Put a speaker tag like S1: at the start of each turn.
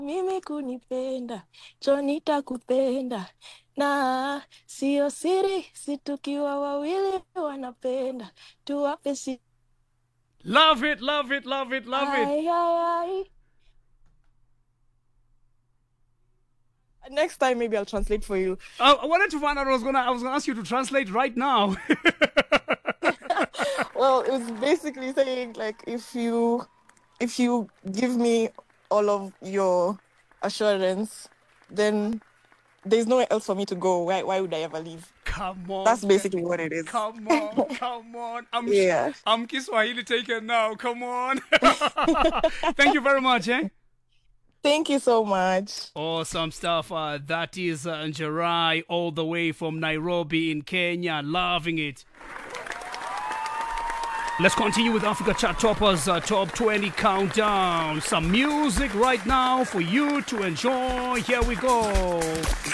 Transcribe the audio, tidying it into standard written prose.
S1: mimi kunipenda, Jonita kupenda, na sio siri, si tukiwa wawili wanapenda, tuwape si
S2: Love it, love it, love it, love it.
S1: ay, ay, ay. Next time, maybe I'll translate for you.
S2: I wanted to find out. I was gonna ask you to translate right now.
S1: Well, it was basically saying like if you give me all of your assurance, then there's nowhere else for me to go. Why would I ever leave?
S2: Come on,
S1: That's basically what it is.
S2: come on, come on.
S1: Yeah.
S2: I'm Kiswahili taken now. Come on. Thank you very much, eh?
S1: Thank you so much.
S2: Awesome stuff. That is Njarai all the way from Nairobi in Kenya. Loving it. Let's continue with Africa Chart Toppers Top 20 Countdown. Some music right now for you to enjoy. Here we go.